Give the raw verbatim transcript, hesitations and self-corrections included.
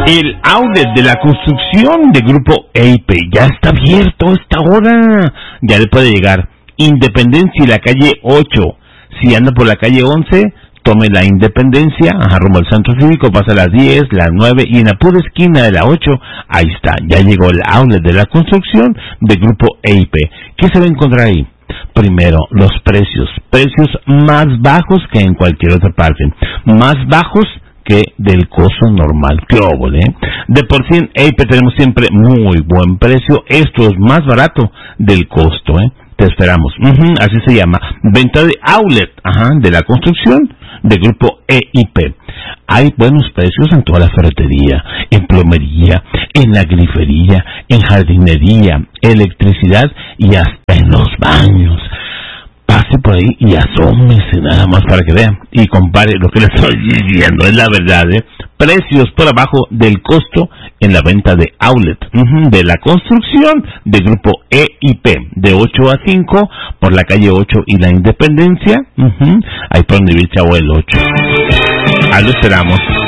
El outlet de la construcción de Grupo E I P ya está abierto a esta hora. Ya le puede llegar Independencia y la calle ocho. Si anda por la calle once, tome la Independencia, ajá, rumbo al Centro Cívico, pasa las diez, las nueve y en la pura esquina de la ocho, ahí está, ya llegó el outlet de la construcción de Grupo E I P. ¿Qué se va a encontrar ahí? Primero, los precios, precios más bajos que en cualquier otra parte, más bajos que del costo normal. ¡Qué óvole! ¿eh? De por sí en E I P tenemos siempre muy buen precio, esto es más barato del costo, ¿eh? Te esperamos. Uh-huh, así se llama. Venta de outlet, ajá, de la construcción de Grupo E I P. Hay buenos precios en toda la ferretería, en plomería, en la grifería, en jardinería, electricidad y hasta en los baños. Pase por ahí y asómese nada más para que vean y compare lo que le estoy diciendo, es la verdad, ¿eh? Precios por abajo del costo en la venta de outlet, uh-huh, de la construcción de Grupo E I P, de ocho a cinco, por la calle ocho y la Independencia, uh-huh, ahí por donde vive el ocho. Ahí lo esperamos.